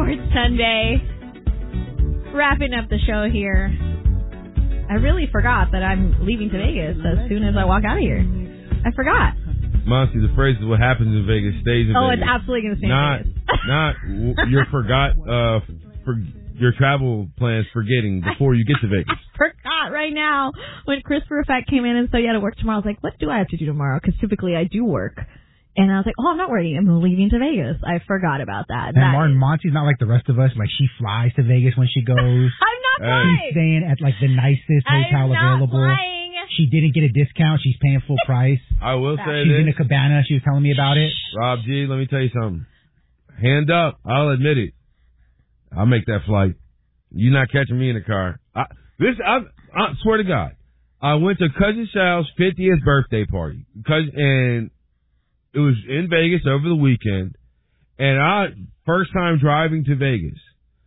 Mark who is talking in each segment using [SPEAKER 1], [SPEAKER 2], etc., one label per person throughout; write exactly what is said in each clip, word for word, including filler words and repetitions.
[SPEAKER 1] Sports Sunday. Wrapping up the show here. I really forgot that I'm leaving to Vegas as soon as I walk out of here. I forgot.
[SPEAKER 2] Monty, the phrase is what happens in Vegas stays in
[SPEAKER 1] oh,
[SPEAKER 2] Vegas.
[SPEAKER 1] Oh, it's absolutely going to stay
[SPEAKER 2] not,
[SPEAKER 1] in Vegas.
[SPEAKER 2] Not your forgot, uh, for your travel plans forgetting before you get to Vegas.
[SPEAKER 1] I forgot right now. When Christopher Effect came in and said you had to work tomorrow, I was like, what do I have to do tomorrow? Because typically I do work. And I was like, oh, I'm not working. I'm leaving to Vegas. I forgot about that.
[SPEAKER 3] And
[SPEAKER 1] that
[SPEAKER 3] Martin Monty's not like the rest of us. Like, she flies to Vegas when she goes.
[SPEAKER 1] I'm not lying.
[SPEAKER 3] She's staying at, like, the nicest hotel
[SPEAKER 1] I'm not
[SPEAKER 3] available.
[SPEAKER 1] lying.
[SPEAKER 3] She didn't get a discount. She's paying full price.
[SPEAKER 2] I will say
[SPEAKER 3] She's
[SPEAKER 2] this.
[SPEAKER 3] in a cabana. She was telling me about it.
[SPEAKER 2] Rob G, let me tell you something. Hand up. I'll admit it. I'll make that flight. You're not catching me in the car. I, this, I, I swear to God. I went to Cousin Sal's fiftieth birthday party. Cousin, and it was in Vegas over the weekend. And I, first time driving to Vegas.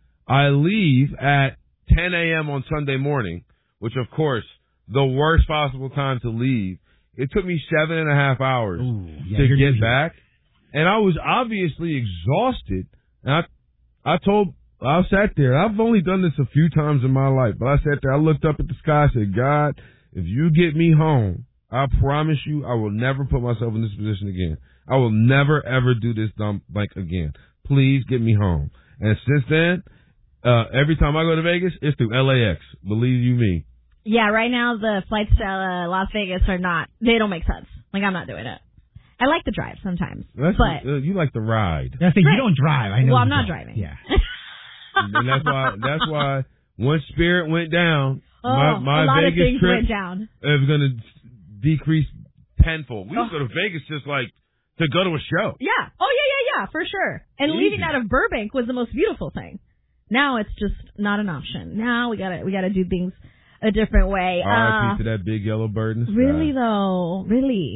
[SPEAKER 2] I leave at ten a.m. on Sunday morning, which of course, the worst possible time to leave. It took me seven and a half hours
[SPEAKER 3] Ooh, yeah,
[SPEAKER 2] to get
[SPEAKER 3] usually.
[SPEAKER 2] back. And I was obviously exhausted. And I, I told, I sat there. I've only done this a few times in my life, but I sat there. I looked up at the sky. I said, God, if you get me home, I promise you I will never put myself in this position again. I will never, ever do this dumb bike again. Please get me home. And since then, uh, every time I go to Vegas, it's through L A X. Believe you me.
[SPEAKER 1] Yeah, right now the flights to uh, Las Vegas are not, they don't make sense. Like, I'm not doing it. I like the drive sometimes.
[SPEAKER 2] That's,
[SPEAKER 1] but
[SPEAKER 2] uh, you like the ride.
[SPEAKER 3] That's the thing,
[SPEAKER 1] right.
[SPEAKER 3] you don't drive. I know.
[SPEAKER 1] Well, I'm
[SPEAKER 3] you
[SPEAKER 1] not
[SPEAKER 3] don't.
[SPEAKER 1] driving.
[SPEAKER 3] Yeah.
[SPEAKER 2] And that's why, that's why once Spirit went down,
[SPEAKER 1] oh,
[SPEAKER 2] my, my
[SPEAKER 1] a lot
[SPEAKER 2] Vegas
[SPEAKER 1] of things
[SPEAKER 2] trip
[SPEAKER 1] went down.
[SPEAKER 2] is going to decrease tenfold. We
[SPEAKER 1] oh.
[SPEAKER 2] used to go to Vegas just like to go to a show.
[SPEAKER 1] Yeah. Oh, yeah, yeah, yeah, for sure. And
[SPEAKER 2] Easy.
[SPEAKER 1] leaving out of Burbank was the most beautiful thing. Now it's just not an option. Now we gotta we gotta do things a different way.
[SPEAKER 2] R I P
[SPEAKER 1] Uh,
[SPEAKER 2] to that big yellow bird in the sky.
[SPEAKER 1] really though, really.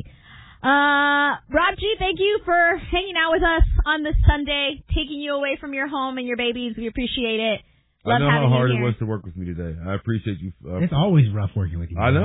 [SPEAKER 1] Uh, Rob G, thank you for hanging out with us on this Sunday, taking you away from your home and your babies. We appreciate it. Love
[SPEAKER 2] I know
[SPEAKER 1] having
[SPEAKER 2] how hard
[SPEAKER 1] you
[SPEAKER 2] it
[SPEAKER 1] here.
[SPEAKER 2] was to work with me today. I appreciate you. Uh,
[SPEAKER 3] It's always rough working with you.
[SPEAKER 2] I know.